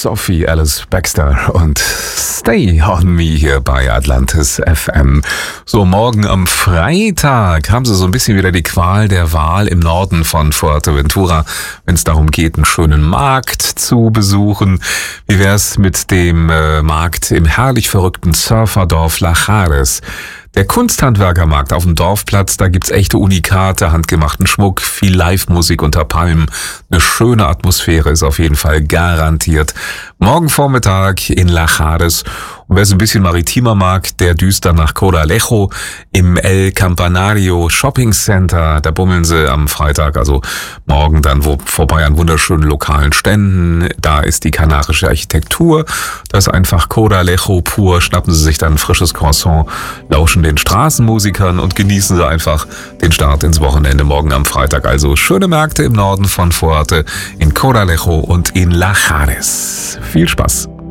Sophie Alice Baxter und Stay on Me hier bei Atlantis FM. So, morgen am Freitag haben sie so ein bisschen wieder die Qual der Wahl im Norden von Fuerteventura, wenn es darum geht, einen schönen Markt zu besuchen. Wie wär's mit dem Markt im herrlich verrückten Surferdorf Lachares? Der Kunsthandwerkermarkt auf dem Dorfplatz, da gibt's echte Unikate, handgemachten Schmuck, viel Live-Musik unter Palmen. Eine schöne Atmosphäre ist auf jeden Fall garantiert. Morgen Vormittag in Lachares. Und wer es ein bisschen maritimer mag, der düst dann nach Coralejo im El Campanario Shopping Center. Da bummeln sie am Freitag, also morgen dann vorbei an wunderschönen lokalen Ständen. Da ist die kanarische Architektur. Das ist einfach Coralejo pur. Schnappen sie sich dann ein frisches Croissant, lauschen den Straßenmusikern und genießen sie einfach den Start ins Wochenende morgen am Freitag. Also schöne Märkte im Norden von Fuerte, in Coralejo und in Lachares. Viel Spaß!